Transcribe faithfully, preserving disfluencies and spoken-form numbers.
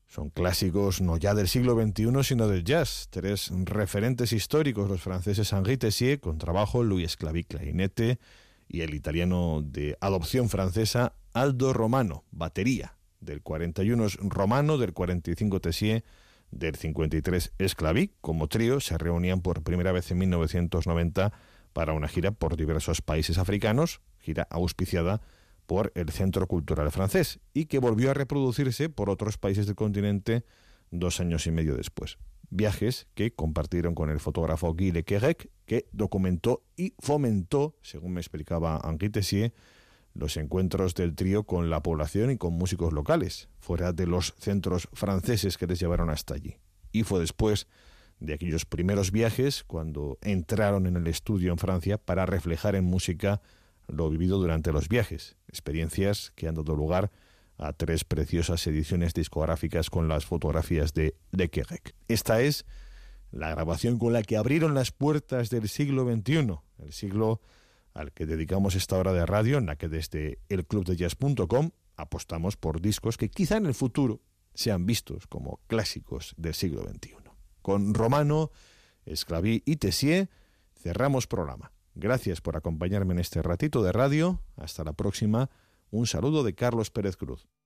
Son clásicos no ya del siglo veintiuno, sino del jazz. Tres referentes históricos, los franceses Henri Tessier, contrabajo, Louis Sclavi, clarinete, y el italiano de adopción francesa, Aldo Romano, batería. Del cuarenta y uno es Romano, del cuarenta y cinco Tessier, del cincuenta y tres Sclavi. Como trío se reunían por primera vez en mil novecientos noventa para una gira por diversos países africanos, gira auspiciada por el Centro Cultural Francés, y que volvió a reproducirse por otros países del continente dos años y medio después. Viajes que compartieron con el fotógrafo Guy Le Quérec, que documentó y fomentó, según me explicaba Henri Tessier, los encuentros del trío con la población y con músicos locales, fuera de los centros franceses que les llevaron hasta allí. Y fue después de aquellos primeros viajes cuando entraron en el estudio en Francia para reflejar en música lo vivido durante los viajes, experiencias que han dado lugar a tres preciosas ediciones discográficas con las fotografías de Le Quérec. Esta es la grabación con la que abrieron las puertas del siglo veintiuno, el siglo al que dedicamos esta hora de radio, en la que desde el club de jazz punto com apostamos por discos que quizá en el futuro sean vistos como clásicos del siglo veintiuno. Con Romano, Sclavi y Tessier cerramos programa. Gracias por acompañarme en este ratito de radio. Hasta la próxima. Un saludo de Carlos Pérez Cruz.